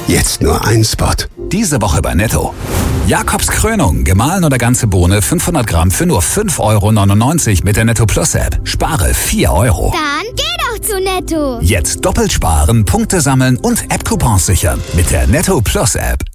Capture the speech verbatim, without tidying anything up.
Jetzt nur ein Spot. Diese Woche bei Netto. Jakobs Krönung, gemahlen oder ganze Bohne fünfhundert Gramm für nur fünf Euro neunundneunzig mit der Netto Plus App. Spare vier Euro. Dann geh doch zu Netto. Jetzt doppelt sparen, Punkte sammeln und App-Coupons sichern mit der Netto Plus App.